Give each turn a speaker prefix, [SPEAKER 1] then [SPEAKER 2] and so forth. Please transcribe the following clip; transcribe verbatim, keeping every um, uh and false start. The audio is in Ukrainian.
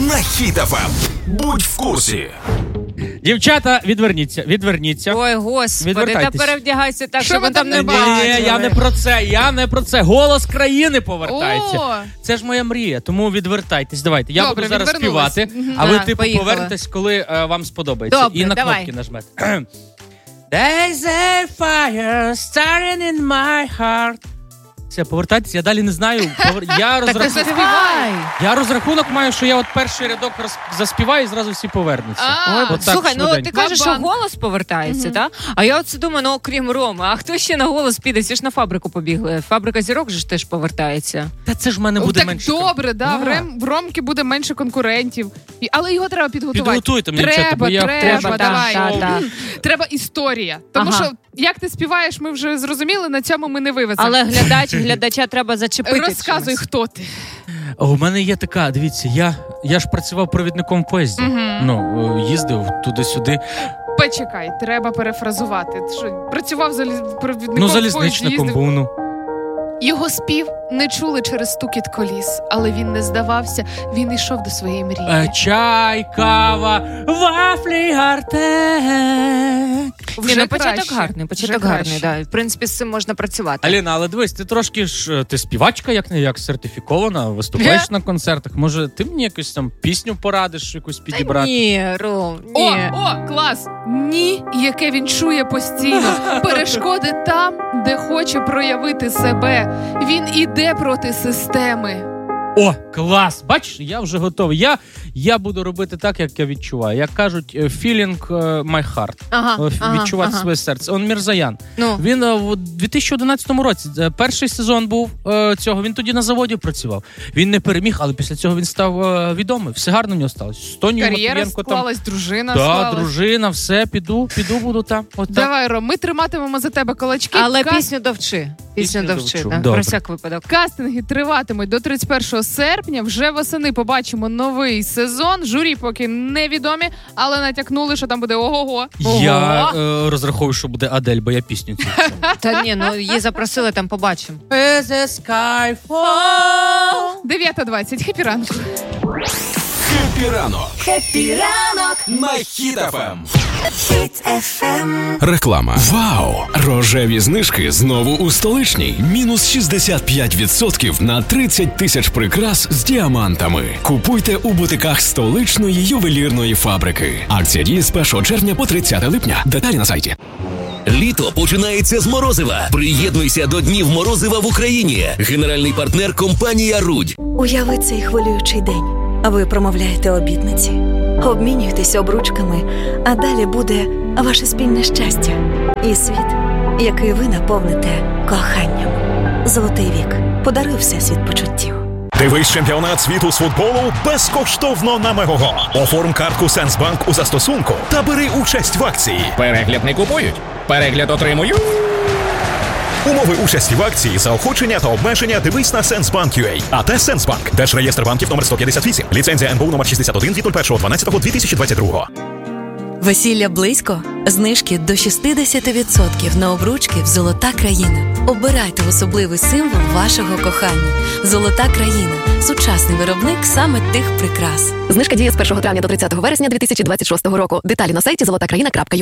[SPEAKER 1] на Хіт еф ем. Будь в курсі.
[SPEAKER 2] Дівчата, відверніться, відверніться.
[SPEAKER 3] Ой, господи, та перевдягайся так, щоб там, там не бачили.
[SPEAKER 2] Ні, я не про це, я не про це. Голос країни повертається.
[SPEAKER 3] О!
[SPEAKER 2] Це ж моя мрія, тому відвертайтесь. Давайте, я
[SPEAKER 3] Добре,
[SPEAKER 2] буду зараз співати,
[SPEAKER 3] угу.
[SPEAKER 2] а ви
[SPEAKER 3] да,
[SPEAKER 2] типу
[SPEAKER 3] поїхали.
[SPEAKER 2] повернетесь, коли е, вам сподобається.
[SPEAKER 3] Добре,
[SPEAKER 2] і на
[SPEAKER 3] давай.
[SPEAKER 2] кнопки нажмете. There's a fire starting in my heart. Все, повертайтеся, я далі не знаю. Я, розрахунок... я розрахунок маю, що я от перший рядок роз... заспіваю і зразу всі повернуться.
[SPEAKER 3] Ой, слухай, ну ти кажеш, що голос повертається, угу. так? А я оце думаю, ну окрім Роми, а хто ще на голос піде? Всі ж на фабрику побігли. Фабрика зірок же ж теж повертається.
[SPEAKER 2] Та це ж в мене буде
[SPEAKER 4] так
[SPEAKER 2] менше.
[SPEAKER 4] Так добре, да, в, Рем... в Ромки буде менше конкурентів. І... Але його треба підготувати.
[SPEAKER 2] Підготуйте мені,
[SPEAKER 4] треба,
[SPEAKER 2] бо я...
[SPEAKER 4] треба, треба, давай.
[SPEAKER 3] Та, та.
[SPEAKER 4] Треба історія. Тому
[SPEAKER 3] ага.
[SPEAKER 4] що, як ти співаєш, ми вже зрозуміли, на цьому ми не вивеземо.
[SPEAKER 3] Але глядач, глядача треба зачепити.
[SPEAKER 4] Розказуй,
[SPEAKER 3] чимось.
[SPEAKER 4] хто ти.
[SPEAKER 2] О, у мене є така, дивіться, я, я ж працював провідником в поїзді.
[SPEAKER 4] Угу.
[SPEAKER 2] Ну, їздив туди-сюди.
[SPEAKER 4] Почекай, треба перефразувати. Ти що, працював заліз... провідником
[SPEAKER 2] Ну,
[SPEAKER 4] в поїзді,
[SPEAKER 2] залізничником
[SPEAKER 4] їздив.
[SPEAKER 2] був, ну.
[SPEAKER 4] Його спів не чули через стукіт коліс, але він не здавався, він йшов до своєї мрії.
[SPEAKER 2] Е, чай, кава, вафлі, гартек.
[SPEAKER 3] Ні, ну, початок гарний, початок гарний, да. В принципі, з цим можна працювати.
[SPEAKER 2] Аліна, але дивись, ти трошки ж, ти співачка, як не як, сертифікована, виступаєш на концертах. Може, ти мені якусь там пісню порадиш, якусь підібрати?
[SPEAKER 3] Ні, Ром, ні.
[SPEAKER 4] О, о, клас! Ні, яке він чує постійно. Перешкоди там, де хоче проявити себе. Він іде проти системи.
[SPEAKER 2] О, клас! Бачиш, я вже готовий. Я, я буду робити так, як я відчуваю. Як кажуть, feeling my heart.
[SPEAKER 3] Ага,
[SPEAKER 2] відчувати
[SPEAKER 3] ага,
[SPEAKER 2] своє серце. Он Мірзаян.
[SPEAKER 3] Ну.
[SPEAKER 2] Він у дві тисячі одинадцятому році, перший сезон був цього, він тоді на заводі працював. Він не переміг, але після цього він став відомий. Все гарно в нього сталося.
[SPEAKER 4] Кар'єра склалась, там... дружина
[SPEAKER 2] да,
[SPEAKER 4] склалась.
[SPEAKER 2] дружина, все, піду, піду, буду там. От
[SPEAKER 4] Давай, Ром, ми триматимемо за тебе кулачки.
[SPEAKER 3] Але
[SPEAKER 4] Каст...
[SPEAKER 3] пісню довчи. Пісню, пісню довчи, да? Про всяк випадок.
[SPEAKER 4] Кастинги триватимуть до тридцять першого серпня. Вже восени побачимо новий сезон. Журі поки невідомі, але натякнули, що там буде ого-го.
[SPEAKER 2] Я е, розраховую, що буде Адель, бо я пісню цю.
[SPEAKER 3] Та ні, ну її запросили, там побачимо.
[SPEAKER 4] дев'ята двадцять. Хеппі ранку.
[SPEAKER 1] Хеппі ранок.
[SPEAKER 5] Хеппі ранок.
[SPEAKER 1] На Хіт еф ем.
[SPEAKER 5] Хіт еф ем.
[SPEAKER 1] Реклама. Вау! Рожеві знижки знову у столичній. Мінус шістдесят п'ять відсотків на тридцять тисяч прикрас з діамантами. Купуйте у бутиках столичної ювелірної фабрики. Акція діє з першого червня по тридцяте липня. Деталі на сайті.
[SPEAKER 6] Літо починається з морозива. Приєднуйся до Днів морозива в Україні. Генеральний партнер – компанія «Рудь».
[SPEAKER 5] Уяви цей хвилюючий день. А ви промовляєте обітниці, обмінюєтесь обручками, а далі буде ваше спільне щастя і світ, який ви наповните коханням. Золотий вік. Подаруй всесвіт почуттів.
[SPEAKER 7] Дивись чемпіонат світу з футболу безкоштовно на Мегого. Оформ картку Сенсбанк у застосунку та бери участь в акції.
[SPEAKER 8] Перегляд не купують, перегляд отримую.
[SPEAKER 7] Умови участі в акції, заохочення та обмеження дивись на Сенсбанк.ua. АТ Сенсбанк. Держреєстр банків номер сто п'ятдесят вісім. Ліцензія ен бе у номер шістдесят один від першого дванадцятого дві тисячі двадцять другого.
[SPEAKER 9] Весілля близько? Знижки до шістдесят відсотків на обручки в «Золота країна». Обирайте особливий символ вашого кохання. «Золота країна» – сучасний виробник саме тих прикрас.
[SPEAKER 10] Знижка діє з першого травня до тридцятого вересня дві тисячі двадцять шостого року. Деталі на сайті золота країна крапка ю а.